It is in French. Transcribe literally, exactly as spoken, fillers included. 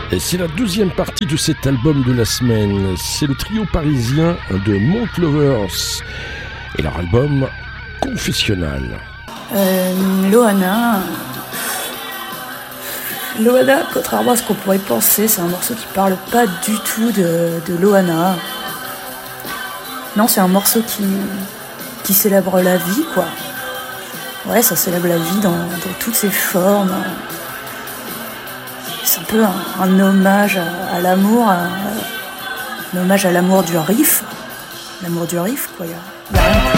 Et c'est la deuxième partie de cet album de la semaine. C'est le trio parisien de Monk Lovers et leur album Confessionnal. Euh, Loana. Loana, contrairement à ce qu'on pourrait penser, c'est un morceau qui parle pas du tout de, de Loana. Non, c'est un morceau qui, qui célèbre la vie, quoi. Ouais, ça célèbre la vie dans, dans toutes ses formes. C'est un peu un, un hommage à, à l'amour, à, un hommage à l'amour du riff. L'amour du riff, quoi. Il y a, y a rien